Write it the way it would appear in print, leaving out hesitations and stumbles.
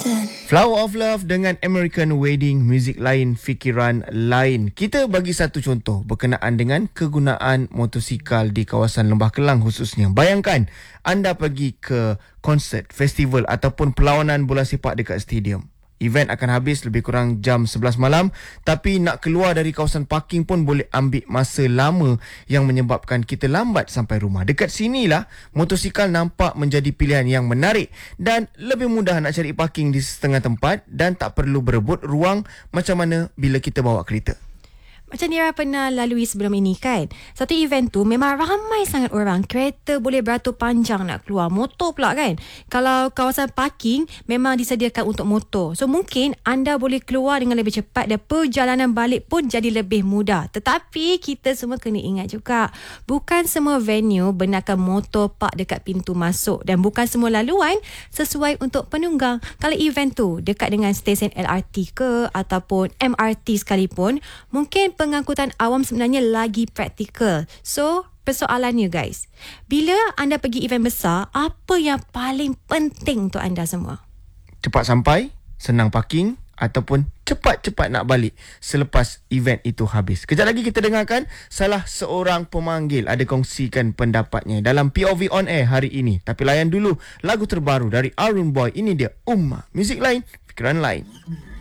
Flower of Love dengan American Wedding, muzik lain, fikiran lain. Kita bagi satu contoh berkenaan dengan kegunaan motosikal di kawasan Lembah Kelang khususnya. Bayangkan anda pergi ke konsert, festival ataupun perlawanan bola sepak dekat stadium. Event akan habis lebih kurang jam 11 malam, tapi nak keluar dari kawasan parking pun boleh ambil masa lama yang menyebabkan kita lambat sampai rumah. Dekat sinilah motosikal nampak menjadi pilihan yang menarik dan lebih mudah nak cari parking di setengah tempat dan tak perlu berebut ruang macam mana bila kita bawa kereta. Macam Nira pernah lalui sebelum ini kan. Satu event tu memang ramai sangat orang. Kereta boleh beratur panjang nak keluar. Motor pula kan. Kalau kawasan parking memang disediakan untuk motor. So mungkin anda boleh keluar dengan lebih cepat dan perjalanan balik pun jadi lebih mudah. Tetapi kita semua kena ingat juga, bukan semua venue benarkan motor park dekat pintu masuk. Dan bukan semua laluan sesuai untuk penunggang. Kalau event tu dekat dengan stesen LRT ke ataupun MRT sekalipun, mungkin pengangkutan awam sebenarnya lagi praktikal. So, persoalannya guys, bila anda pergi event besar, apa yang paling penting untuk anda semua? Cepat sampai, senang parking ataupun cepat-cepat nak balik selepas event itu habis. Kejap lagi kita dengarkan salah seorang pemanggil ada kongsikan pendapatnya dalam POV On Air hari ini. Tapi layan dulu lagu terbaru dari Arun Boy. Ini dia Ummah, muzik lain, fikiran lain.